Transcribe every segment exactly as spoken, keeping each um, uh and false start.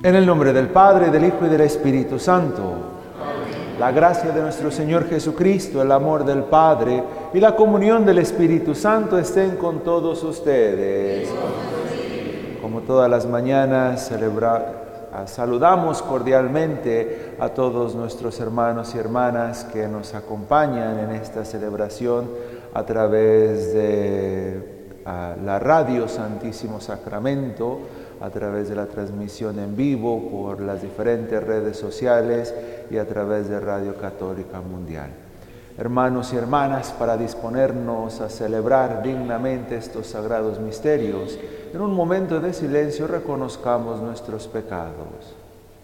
En el nombre del Padre, del Hijo y del Espíritu Santo. Amén. La gracia de nuestro Señor Jesucristo, el amor del Padre y la comunión del Espíritu Santo estén con todos ustedes. Como todas las mañanas, celebra, saludamos cordialmente a todos nuestros hermanos y hermanas que nos acompañan en esta celebración a través de uh, la radio Santísimo Sacramento, a través de la transmisión en vivo por las diferentes redes sociales y a través de Radio Católica Mundial. Hermanos y hermanas, para disponernos a celebrar dignamente estos sagrados misterios, en un momento de silencio reconozcamos nuestros pecados.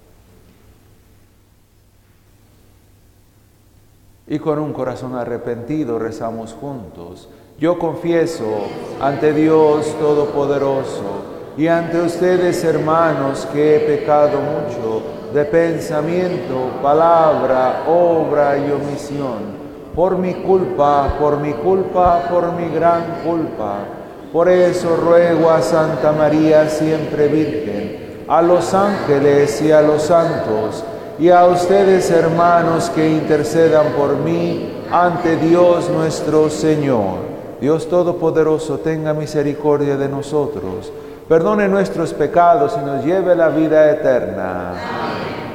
Y con un corazón arrepentido rezamos juntos. Yo confieso ante Dios Todopoderoso y ante ustedes, hermanos, que he pecado mucho de pensamiento, palabra, obra y omisión. Por mi culpa, por mi culpa, por mi gran culpa. Por eso ruego a Santa María, siempre Virgen, a los ángeles y a los santos, y a ustedes, hermanos, que intercedan por mí ante Dios nuestro Señor. Dios Todopoderoso, tenga misericordia de nosotros, perdone nuestros pecados y nos lleve a la vida eterna.